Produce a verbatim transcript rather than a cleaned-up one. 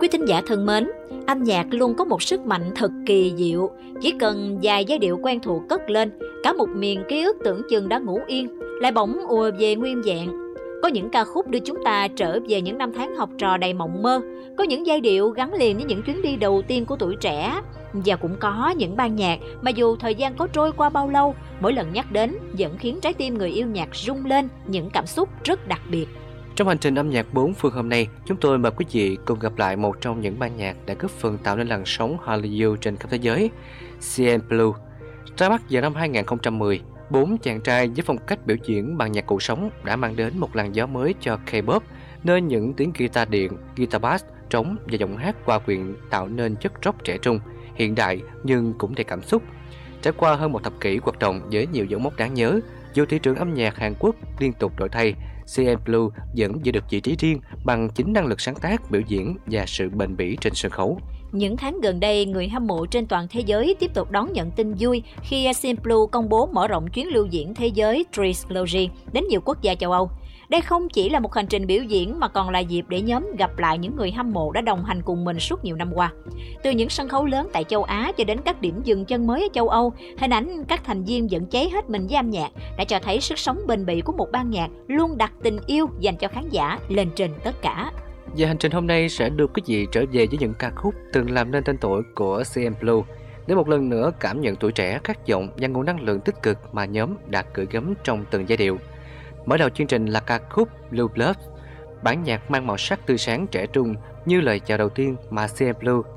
Quý thính giả thân mến, âm nhạc luôn có một sức mạnh thật kỳ diệu. Chỉ cần vài giai điệu quen thuộc cất lên, cả một miền ký ức tưởng chừng đã ngủ yên lại bỗng ùa về nguyên vẹn. Có những ca khúc đưa chúng ta trở về những năm tháng học trò đầy mộng mơ, có những giai điệu gắn liền với những chuyến đi đầu tiên của tuổi trẻ, và cũng có những ban nhạc mà dù thời gian có trôi qua bao lâu, mỗi lần nhắc đến vẫn khiến trái tim người yêu nhạc rung lên những cảm xúc rất đặc biệt. Trong hành trình âm nhạc bốn phương hôm nay, chúng tôi mời quý vị cùng gặp lại một trong những ban nhạc đã góp phần tạo nên làn sóng Hallyu trên khắp thế giới, xê en Blue. Ra mắt vào năm hai nghìn không trăm mười, bốn chàng trai với phong cách biểu diễn bằng nhạc cụ sống đã mang đến một làn gió mới cho K-pop, nơi những tiếng guitar điện, guitar bass, trống và giọng hát hòa quyện tạo nên chất rock trẻ trung, hiện đại nhưng cũng đầy cảm xúc. Trải qua hơn một thập kỷ hoạt động với nhiều dấu mốc đáng nhớ, dù thị trường âm nhạc Hàn Quốc liên tục đổi thay, xê en Blue vẫn giữ được vị trí riêng bằng chính năng lực sáng tác, biểu diễn và sự bền bỉ trên sân khấu. Những tháng gần đây, người hâm mộ trên toàn thế giới tiếp tục đón nhận tin vui khi xê en Blue công bố mở rộng chuyến lưu diễn thế giới Trilogy đến nhiều quốc gia châu Âu. Đây không chỉ là một hành trình biểu diễn mà còn là dịp để nhóm gặp lại những người hâm mộ đã đồng hành cùng mình suốt nhiều năm qua. Từ những sân khấu lớn tại châu Á cho đến các điểm dừng chân mới ở châu Âu, hình ảnh các thành viên vẫn cháy hết mình với âm nhạc đã cho thấy sức sống bền bỉ của một ban nhạc luôn đặt tình yêu dành cho khán giả lên trên tất cả. Và hành trình hôm nay sẽ đưa quý vị trở về với những ca khúc từng làm nên tên tuổi của xê en Blue, để một lần nữa cảm nhận tuổi trẻ, khát vọng và nguồn năng lượng tích cực mà nhóm đã gửi gắm trong từng giai điệu. Mở đầu chương trình là ca khúc Blue Blood, bản nhạc mang màu sắc tươi sáng trẻ trung như lời chào đầu tiên mà xê en Blue